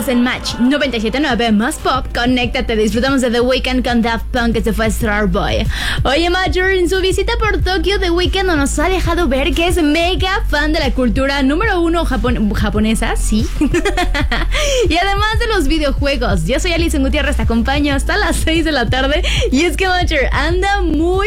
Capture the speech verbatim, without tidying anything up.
en Match noventa y siete punto nueve más Pop. Conéctate, disfrutamos de The Weeknd con Daft Punk, que se fue Starboy. Oye, Major, en su visita por Tokio, The Weeknd nos ha dejado ver que es mega fan de la cultura número uno japon- japonesa, sí. Y además de los videojuegos. Yo soy Alison Gutiérrez, te acompaño hasta las seis de la tarde. Y es que Major anda muy